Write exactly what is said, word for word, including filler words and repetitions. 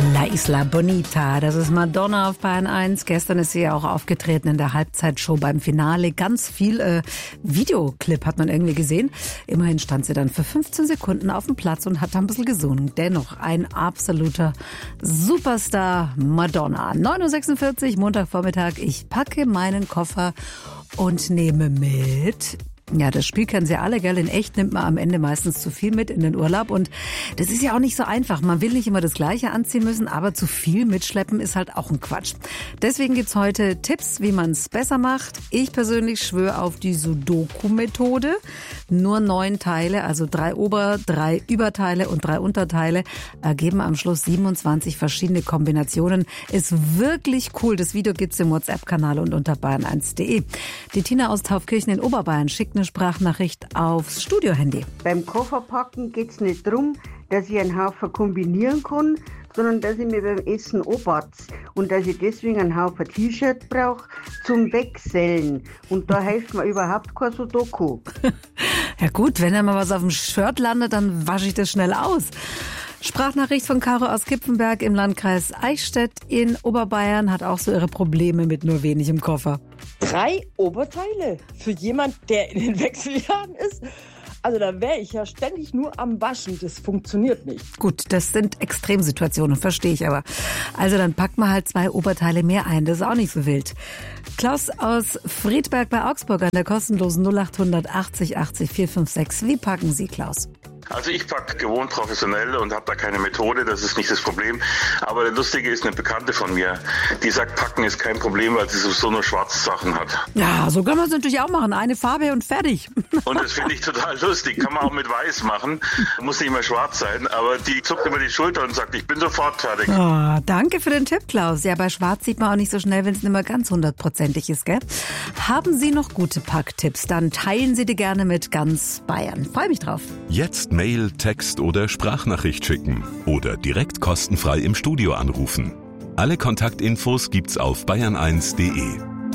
La Isla Bonita, das ist Madonna auf Bayern eins. Gestern ist sie ja auch aufgetreten in der Halbzeitshow beim Finale. Ganz viel äh, Videoclip hat man irgendwie gesehen. Immerhin stand sie dann für fünfzehn Sekunden auf dem Platz und hat da ein bisschen gesungen. Dennoch ein absoluter Superstar, Madonna. neun Uhr sechsundvierzig, Montagvormittag. Ich packe meinen Koffer und nehme mit... Ja, das Spiel kennen Sie alle, gell? In echt nimmt man am Ende meistens zu viel mit in den Urlaub und das ist ja auch nicht so einfach. Man will nicht immer das Gleiche anziehen müssen, aber zu viel mitschleppen ist halt auch ein Quatsch. Deswegen gibt's heute Tipps, wie man es besser macht. Ich persönlich schwöre auf die Sudoku-Methode. Nur neun Teile, also drei Ober-, drei Überteile und drei Unterteile ergeben am Schluss siebenundzwanzig verschiedene Kombinationen. Ist wirklich cool. Das Video gibt's im WhatsApp-Kanal und unter bayern eins punkt de. Die Tina aus Taufkirchen in Oberbayern schickt eine Sprachnachricht aufs Studiohandy. Beim Kofferpacken geht es nicht darum, dass ich einen Haufen kombinieren kann, sondern dass ich mir beim Essen anbatze und dass ich deswegen einen Haufen T-Shirt brauche zum Wechseln. Und da hilft mir überhaupt kein Sudoku. Ja gut, wenn da mal was auf dem Shirt landet, dann wasche ich das schnell aus. Sprachnachricht von Caro aus Kipfenberg im Landkreis Eichstätt in Oberbayern, hat auch so ihre Probleme mit nur wenig im Koffer. Drei Oberteile für jemand, der in den Wechseljahren ist? Also da wäre ich ja ständig nur am Waschen. Das funktioniert nicht. Gut, das sind Extremsituationen, verstehe ich aber. Also dann packt man halt zwei Oberteile mehr ein, das ist auch nicht so wild. Klaus aus Friedberg bei Augsburg an der kostenlosen null acht achtzig achtzig vier fünf sechs. Wie packen Sie, Klaus? Also ich packe gewohnt professionell und habe da keine Methode, das ist nicht das Problem. Aber der Lustige ist eine Bekannte von mir, die sagt, packen ist kein Problem, weil sie sowieso nur schwarze Sachen hat. Ja, so kann man es natürlich auch machen. Eine Farbe und fertig. Und das finde ich total lustig. Kann man auch mit weiß machen. Muss nicht immer schwarz sein. Aber die zuckt immer die Schulter und sagt, ich bin sofort fertig. Oh, danke für den Tipp, Klaus. Ja, bei schwarz sieht man auch nicht so schnell, wenn es nicht mehr ganz hundertprozentig ist, gell? Haben Sie noch gute Packtipps? Dann teilen Sie die gerne mit ganz Bayern. Freue mich drauf. Jetzt Mail, Text oder Sprachnachricht schicken oder direkt kostenfrei im Studio anrufen. Alle Kontaktinfos gibt's auf bayern eins punkt de.